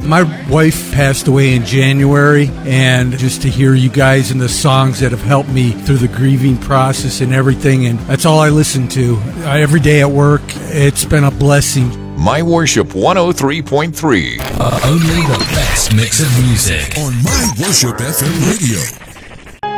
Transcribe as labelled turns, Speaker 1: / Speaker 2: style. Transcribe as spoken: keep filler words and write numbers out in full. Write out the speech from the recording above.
Speaker 1: My wife passed away in January, and just to hear you guys and the songs that have helped me through the grieving process and everything, and that's all I listen to. Uh, every day at work, it's been a blessing.
Speaker 2: My Worship one oh three point three.
Speaker 3: Uh, only the best mix of music
Speaker 4: on My Worship F M Radio.